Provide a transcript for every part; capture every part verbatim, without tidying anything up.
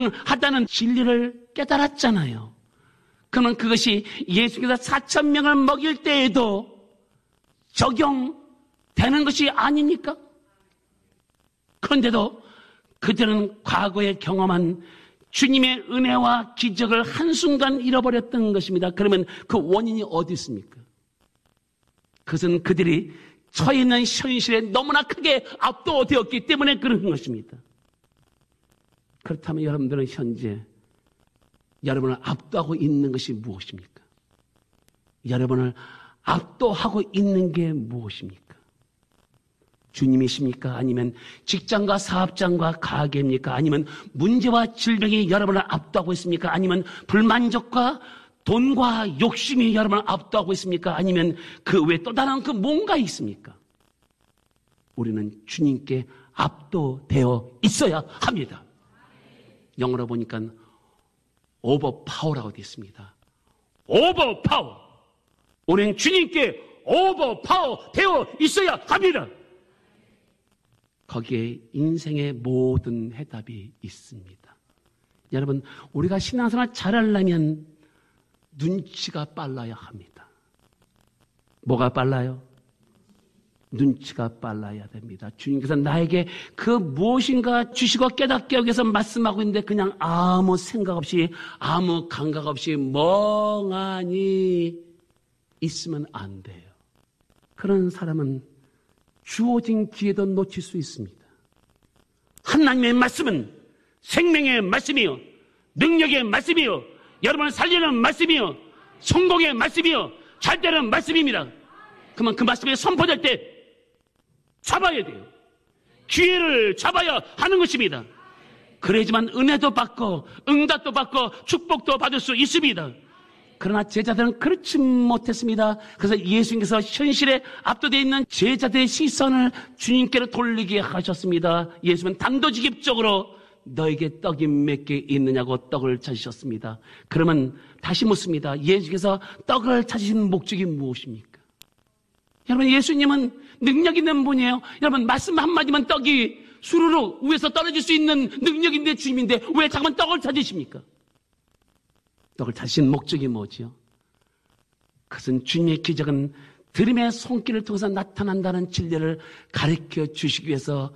하다는 진리를 깨달았잖아요. 그러면 그것이 예수께서 사천 명을 먹일 때에도 적용되는 것이 아닙니까? 그런데도 그들은 과거에 경험한 주님의 은혜와 기적을 한순간 잃어버렸던 것입니다. 그러면 그 원인이 어디 있습니까? 그것은 그들이 처해 있는 현실에 너무나 크게 압도되었기 때문에 그런 것입니다. 그렇다면 여러분들은 현재 여러분을 압도하고 있는 것이 무엇입니까? 여러분을 압도하고 있는 게 무엇입니까? 주님이십니까? 아니면 직장과 사업장과 가게입니까? 아니면 문제와 질병이 여러분을 압도하고 있습니까? 아니면 불만족과 돈과 욕심이 여러분을 압도하고 있습니까? 아니면 그 외에 또 다른 그 뭔가 있습니까? 우리는 주님께 압도되어 있어야 합니다. 영어로 보니까 오버파워라고 되어 있습니다. 오버파워. 우리는 주님께 오버파워 되어 있어야 합니다. 거기에 인생의 모든 해답이 있습니다. 여러분, 우리가 신앙생활 잘하려면 눈치가 빨라야 합니다. 뭐가 빨라요? 눈치가 빨라야 됩니다. 주님께서 나에게 그 무엇인가 주시고 깨닫게 하기 위해서 말씀하고 있는데 그냥 아무 생각 없이 아무 감각 없이 멍하니 있으면 안 돼요. 그런 사람은 주어진 기회도 놓칠 수 있습니다. 하나님의 말씀은 생명의 말씀이요, 능력의 말씀이요, 여러분을 살리는 말씀이요, 성공의 말씀이요, 잘되는 말씀입니다. 그러면 그 말씀이 선포될 때 잡아야 돼요. 기회를 잡아야 하는 것입니다. 그래야지만 은혜도 받고 응답도 받고 축복도 받을 수 있습니다. 그러나 제자들은 그렇지 못했습니다. 그래서 예수님께서 현실에 압도되어 있는 제자들의 시선을 주님께로 돌리게 하셨습니다. 예수님은 단도직입적으로 너에게 떡이 몇 개 있느냐고 떡을 찾으셨습니다. 그러면 다시 묻습니다. 예수님께서 떡을 찾으신 목적이 무엇입니까? 여러분, 예수님은 능력 있는 분이에요. 여러분, 말씀 한마디면 떡이 수루루 위에서 떨어질 수 있는 능력인데 주님인데 왜 자꾸만 떡을 찾으십니까? 떡을 찾으신 목적이 뭐지요? 그것은 주님의 기적은 들음의 손길을 통해서 나타난다는 진리를 가르쳐 주시기 위해서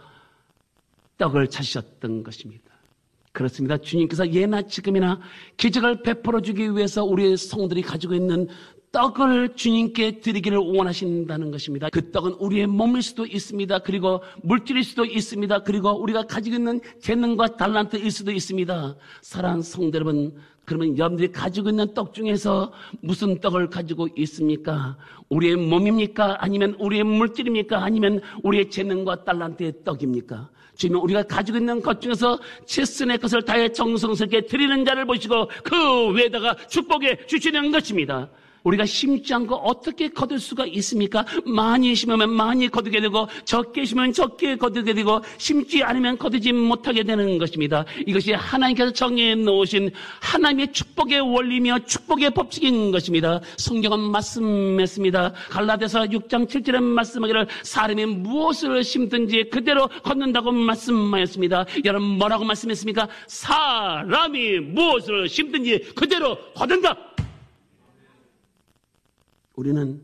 떡을 찾으셨던 것입니다. 그렇습니다. 주님께서 예나 지금이나 기적을 베풀어 주기 위해서 우리 성들이 가지고 있는 떡을 주님께 드리기를 원하신다는 것입니다. 그 떡은 우리의 몸일 수도 있습니다. 그리고 물질일 수도 있습니다. 그리고 우리가 가지고 있는 재능과 달란트일 수도 있습니다. 사랑하는 성도 여러분, 그러면 여러분들이 가지고 있는 떡 중에서 무슨 떡을 가지고 있습니까? 우리의 몸입니까? 아니면 우리의 물질입니까? 아니면 우리의 재능과 달란트의 떡입니까? 주님은 우리가 가지고 있는 것 중에서 최선의 것을 다해 정성스럽게 드리는 자를 보시고 그 외에다가 축복해 주시는 것입니다. 우리가 심지 않고 어떻게 거둘 수가 있습니까? 많이 심으면 많이 거두게 되고 적게 심으면 적게 거두게 되고 심지 않으면 거두지 못하게 되는 것입니다. 이것이 하나님께서 정해 놓으신 하나님의 축복의 원리며 축복의 법칙인 것입니다. 성경은 말씀했습니다. 갈라디아서 육 장 칠 절에 말씀하기를 사람이 무엇을 심든지 그대로 걷는다고 말씀하였습니다. 여러분, 뭐라고 말씀했습니까? 사람이 무엇을 심든지 그대로 걷는다. 우리는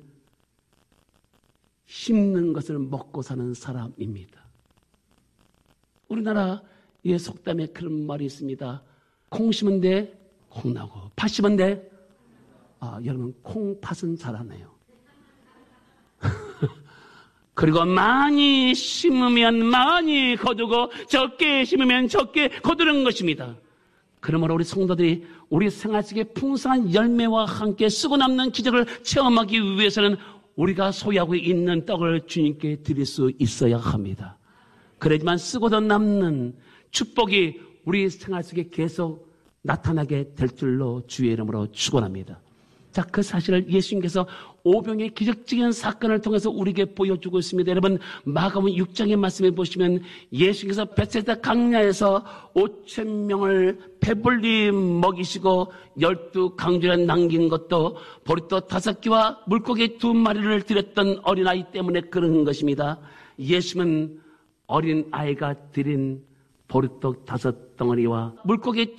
심는 것을 먹고 사는 사람입니다. 우리나라의 속담에 그런 말이 있습니다. 콩 심은 데 콩 나고 팥 심은 데 아, 여러분, 콩팥은 잘하네요. 그리고 많이 심으면 많이 거두고 적게 심으면 적게 거두는 것입니다. 그러므로 우리 성도들이 우리 생활 속에 풍성한 열매와 함께 쓰고 남는 기적을 체험하기 위해서는 우리가 소유하고 있는 떡을 주님께 드릴 수 있어야 합니다. 그래야지만 쓰고도 남는 축복이 우리 생활 속에 계속 나타나게 될 줄로 주의 이름으로 축원합니다. 자, 그 사실을 예수님께서 오병의 기적적인 사건을 통해서 우리에게 보여주고 있습니다. 여러분, 마가복음 육 장의 말씀에 보시면 예수님께서 벳세다 강야에서 오천 명을 배불리 먹이시고 열두 강주에 남긴 것도 보리떡 다섯 개와 물고기 두 마리를 드렸던 어린아이 때문에 그런 것입니다. 예수님은 어린아이가 드린 보리떡 다섯 덩어리와 물고기